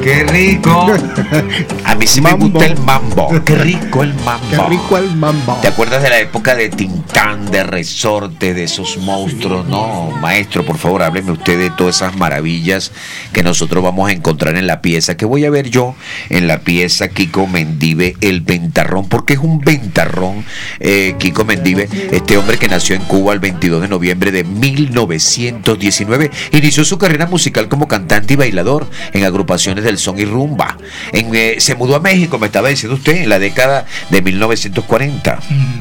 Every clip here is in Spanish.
¡Qué rico! A mí sí me gusta el mambo. ¡Qué rico el mambo! ¡Qué rico el mambo! ¿Te acuerdas de la época de Tintán, de Resorte, de esos monstruos? No, maestro, por favor, hábleme usted de todas esas maravillas que nosotros vamos a encontrar en la pieza. ¿Qué voy a ver yo en la pieza Kiko Mendive, el ventarrón? Porque es un ventarrón, Kiko Mendive, este hombre que nació en Cuba el 22 de noviembre de 1919. Inició su carrera musical como cantante y bailador en agrupaciones del son y rumba. Se mudó a México, me estaba diciendo usted, en la década de 1940.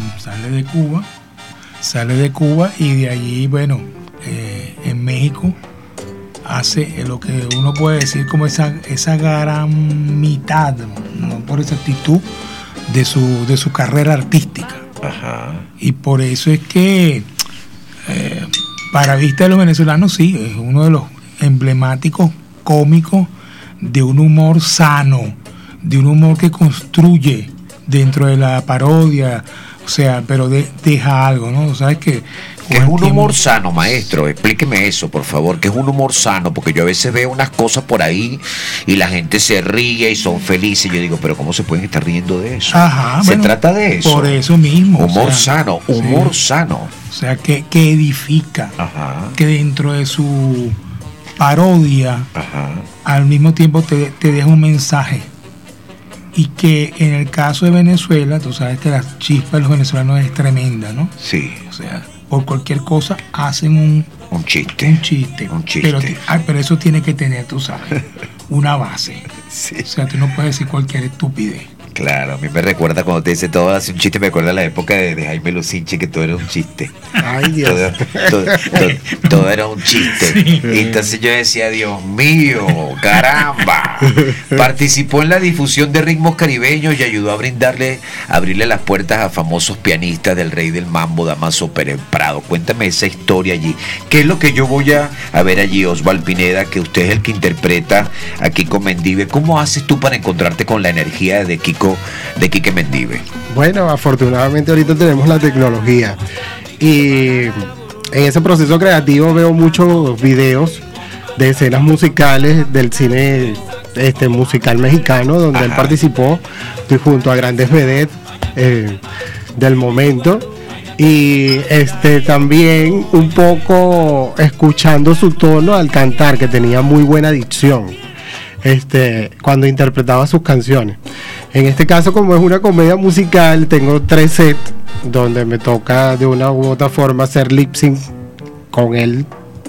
Sale de Cuba y de allí, bueno, en México hace lo que uno puede decir como esa gran mitad, ¿no? Por esa actitud de su carrera artística. Ajá. Y por eso es que para vista de los venezolanos, sí, es uno de los emblemáticos cómicos de un humor sano, de un humor que construye dentro de la parodia, o sea, pero deja algo, ¿no? ¿Sabes qué? ¿Qué es un humor sano, maestro? Explíqueme eso, por favor. ¿Qué es un humor sano? Porque yo a veces veo unas cosas por ahí y la gente se ríe y son felices. Yo digo, pero ¿cómo se pueden estar riendo de eso? Ajá, se trata de eso. Por eso mismo. Humor sano, humor sano. O sea, que edifica, ajá, que dentro de su parodia, ajá, al mismo tiempo te deja un mensaje. Y que en el caso de Venezuela, tú sabes que la chispa de los venezolanos es tremenda, ¿no? Sí. O sea, por cualquier cosa hacen un chiste. Pero eso tiene que tener, tú sabes, una base. Sí. O sea, tú no puedes decir cualquier estupidez. Claro, a mí me recuerda cuando te dice todo hace un chiste, me recuerda la época de Jaime Lucinchi, que todo era un chiste. Ay, Dios. Todo era un chiste. Sí. Y entonces yo decía, Dios mío, caramba. Participó en la difusión de ritmos caribeños y ayudó a abrirle las puertas a famosos pianistas del rey del mambo, Damaso Pérez Prado. Cuéntame esa historia allí. ¿Qué es lo que yo voy a ver allí, Osvaldo Pineda, que usted es el que interpreta a Kiko Mendive? ¿Cómo haces tú para encontrarte con la energía de Quique Mendive? Bueno, afortunadamente ahorita tenemos la tecnología y en ese proceso creativo veo muchos videos de escenas musicales del cine musical mexicano donde ajá, él participó junto a grandes vedettes del momento y también un poco escuchando su tono al cantar, que tenía muy buena dicción cuando interpretaba sus canciones. En este caso, como es una comedia musical, tengo 3 sets donde me toca de una u otra forma hacer lip sync con él.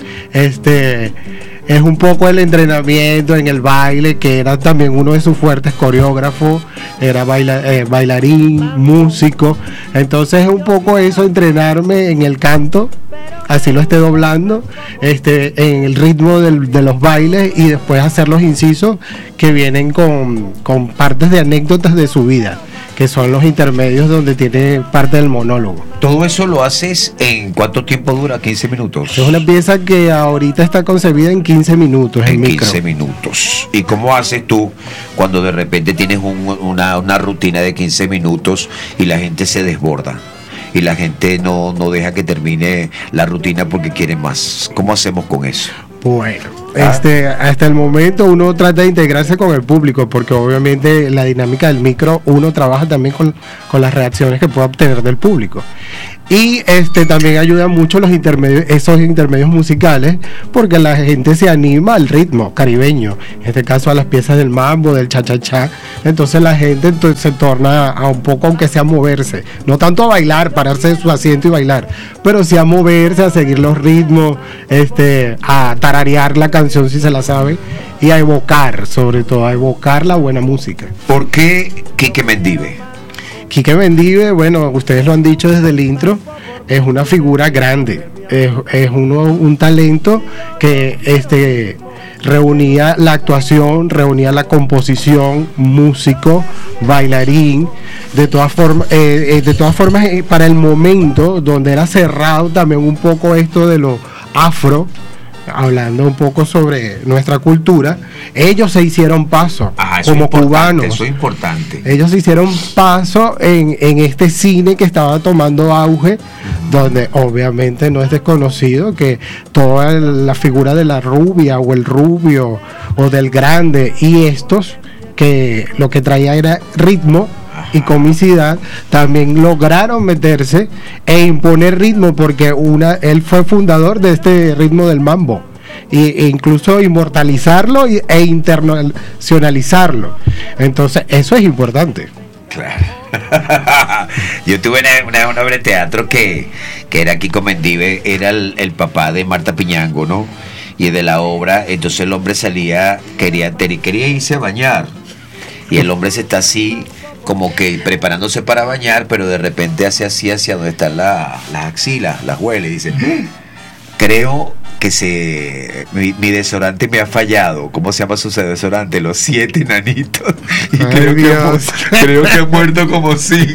Es un poco el entrenamiento en el baile, que era también uno de sus fuertes, coreógrafo, era bailarín, músico. Entonces es un poco eso, entrenarme en el canto, así lo esté doblando, en el ritmo de los bailes, y después hacer los incisos que vienen con partes de anécdotas de su vida, que son los intermedios donde tiene parte del monólogo. ¿Todo eso lo haces en cuánto tiempo dura? 15 minutos. Es una pieza que ahorita está concebida en 15 minutos. En 15 minutos. ¿Y cómo haces tú cuando de repente tienes una rutina de 15 minutos y la gente se desborda? Y la gente no deja que termine la rutina porque quiere más. ¿Cómo hacemos con eso? Bueno, hasta el momento uno trata de integrarse con el público, porque obviamente la dinámica del micro, uno trabaja también con las reacciones que pueda obtener del público. Y también ayuda mucho esos intermedios musicales, porque la gente se anima al ritmo caribeño, en este caso a las piezas del mambo, del cha-cha-cha. Entonces la gente se torna a un poco, aunque sea moverse, no tanto a bailar, pararse de su asiento y bailar, pero sí a moverse, a seguir los ritmos, a tararear la canción si se la sabe, y a evocar, sobre todo a evocar la buena música. ¿Por qué Quique Mendive? Quique Mendive, bueno, ustedes lo han dicho desde el intro, es una figura grande, es un talento que reunía la actuación, reunía la composición, músico, bailarín, de todas formas, para el momento donde era cerrado también un poco esto de lo afro, hablando un poco sobre nuestra cultura, ellos se hicieron paso como cubanos. Eso es importante. Ellos se hicieron paso en este cine que estaba tomando auge, donde obviamente no es desconocido que toda la figura de la rubia o el rubio o del grande, y estos que lo que traía era ritmo y comicidad, también lograron meterse e imponer ritmo, porque él fue fundador de este ritmo del mambo, e incluso inmortalizarlo e internacionalizarlo. Entonces eso es importante. Claro. Yo tuve una obra de teatro que era Kiko Mendive, era el papá de Marta Piñango, ¿no? Y de la obra, entonces el hombre salía, quería irse a bañar, y el hombre se está así como que preparándose para bañar, pero de repente hace así hacia donde están las axilas, las huele, y dice: creo que mi desodorante me ha fallado. ¿Cómo se llama su desodorante? Los 7 enanitos. Y creo que ha muerto como 5.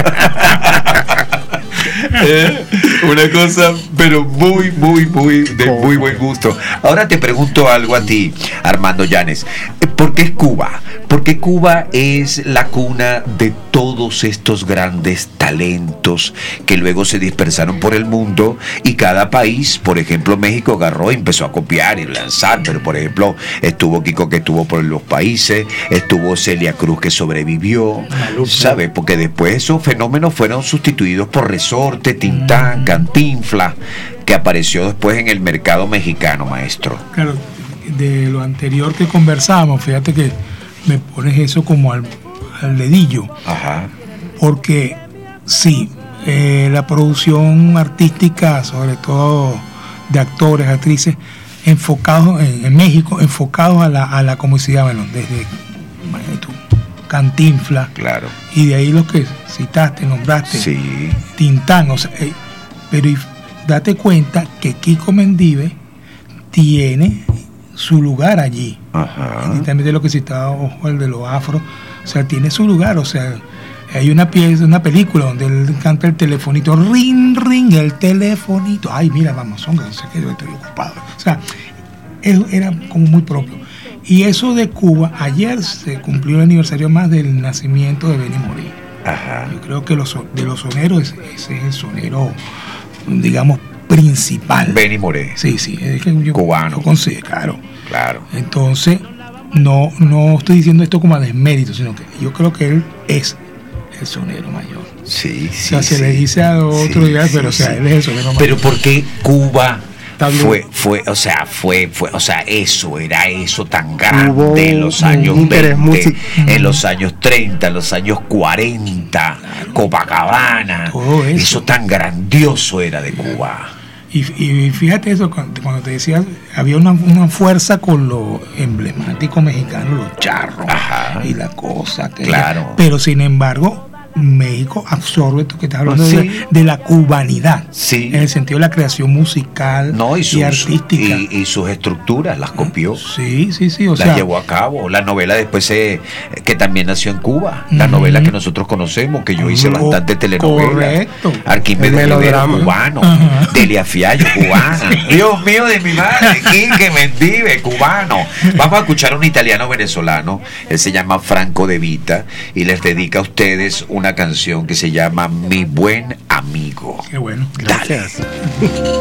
Una cosa, pero muy de muy buen gusto. Ahora te pregunto algo a ti, Armando Llanes. ¿Por qué Cuba? Porque Cuba es la cuna de todos estos grandes talentos que luego se dispersaron por el mundo, y cada país, por ejemplo México, agarró y empezó a copiar y lanzar, pero por ejemplo estuvo Kiko, que estuvo por los países, estuvo Celia Cruz, que sobrevivió, ¿sabes? Porque después esos fenómenos fueron sustituidos por Resorte, Tintán, Cantinflas, que apareció después en el mercado mexicano, maestro. Claro, de lo anterior que conversábamos, fíjate que me pones eso como al dedillo. Ajá. Porque sí, la producción artística, sobre todo de actores, actrices, enfocados en México, enfocados a la comicidad, bueno, desde Cantinflas, claro, y de ahí los que citaste, nombraste, sí, Tintán, o sea, pero date cuenta que Kiko Mendive tiene su lugar allí. Ajá. Y también de lo que citaba Ojo, el de los afro, o sea, tiene su lugar, o sea, hay una pieza, una película donde él canta el telefonito, ring, ring, el telefonito, ay, mira, vamos, no sé qué, yo estoy ocupado, o sea, era como muy propio. Y eso de Cuba, ayer se cumplió el aniversario más del nacimiento de Benny Moré. Ajá. Yo creo que de los soneros, ese es el sonero, digamos, principal. Benny Moré. Sí, es que yo cubano. Claro. Entonces, no estoy diciendo esto como a desmérito, sino que yo creo que él es el sonero mayor. Sí. O sea, se le dice a otro día, pero o sea, él es el sonero mayor. Pero ¿por qué Cuba también fue, eso era eso tan grande en los años 20, en los años 30, en los años 40, claro, Copacabana, todo eso tan grandioso era de Cuba? Y fíjate eso, cuando te decía, había una fuerza con lo emblemático mexicano, los charros, ajá, y la cosa, claro, pero sin embargo México absorbe esto que estás hablando, sí, de la cubanidad, sí, en el sentido de la creación musical, y artística, y sus estructuras las copió, sí, o las llevó a cabo. La novela después que también nació en Cuba, la novela que nosotros conocemos, que yo hice bastante telenovela, correcto, Arquímedes Rivero, cubano, Delia Fiallo, cubana, Dios mío de mi madre, Quique Mendive, cubano. Vamos a escuchar a un italiano venezolano, él se llama Franco De Vita, y les dedica a ustedes una canción que se llama Mi Buen Amigo. Qué bueno. Dale. Gracias.